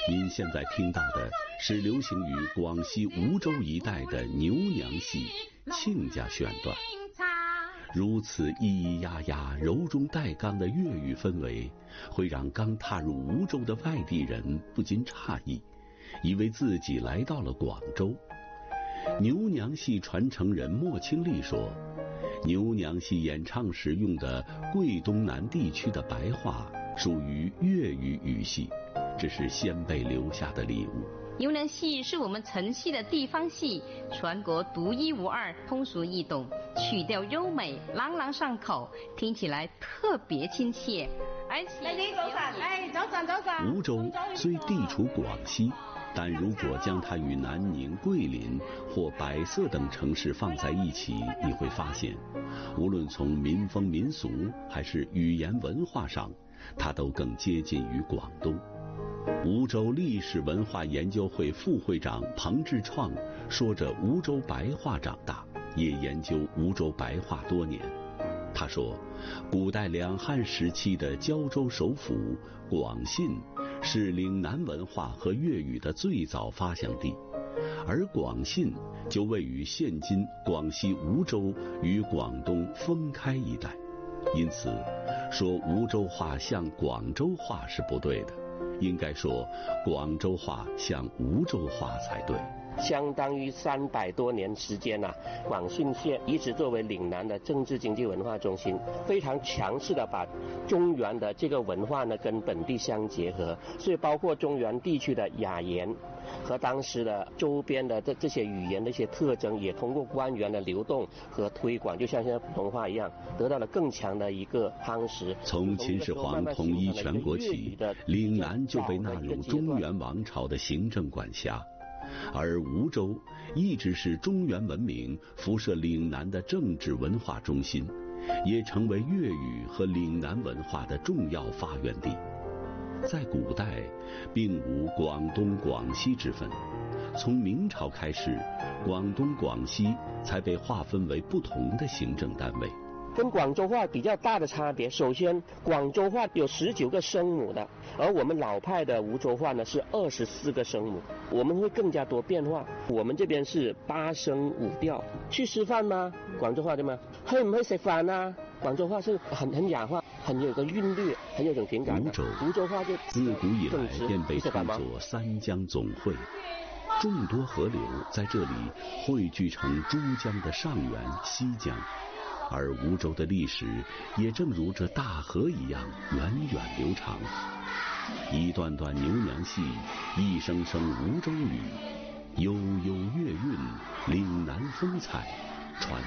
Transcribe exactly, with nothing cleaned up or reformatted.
您现在听到的是流行于广西梧州一带的牛娘戏亲家选段。如此咿咿呀呀、柔中带刚的粤语氛围，会让刚踏入梧州的外地人不禁诧异，以为自己来到了广州。牛娘戏传承人莫清丽说，牛娘戏演唱时用的桂东南地区的白话属于粤语语系，这是先辈留下的礼物。 牛娘戏是我们城戏的地方戏，全国独一无二，通俗易懂，曲调优美，朗朗上口，听起来特别亲切。而且， 早晨，哎，早晨，早晨。 梧州虽地处广西，但如果将它与南宁、桂林或百色等城市放在一起，你会发现，无论从民风民俗还是语言文化上，它都更接近于广东。梧州历史文化研究会副会长彭志创说着梧州白话长大，也研究梧州白话多年。他说，古代两汉时期的胶州首府广信是岭南文化和粤语的最早发祥地，而广信就位于现今广西梧州与广东封开一带，因此说梧州话像广州话是不对的，应该说广州话像梧州话才对。 相当于三百多年时间呐、啊，广信县一直作为岭南的政治经济文化中心，非常强势的把中原的这个文化呢跟本地相结合，所以包括中原地区的雅言和当时的周边的这这些语言的一些特征，也通过官员的流动和推广，就像现在普通话一样，得到了更强的一个夯实。 从秦始皇统一全国起，岭南就被纳入中原王朝的行政管辖。而梧州一直是中原文明辐射岭南的政治文化中心，也成为粤语和岭南文化的重要发源地。在古代并无广东广西之分，从明朝开始，广东广西才被划分为不同的行政单位。 跟广州话比较大的差别，首先广州话有十九个声母的，而我们老派的梧州话呢是二十四个声母，我们会更加多变化。我们这边是八声五调。去吃饭吗？广州话对吗？去唔去食饭啊？广州话是很很雅化，很有个韵律，很有种情感的。 梧州梧州话就自古以来便被称作三江总会，众多河流在这里汇聚成珠江的上源西江。而梧州的历史也正如这大河一样源远流长，一段段牛娘戏，一声声梧州语，悠悠粤韵，岭南风采，传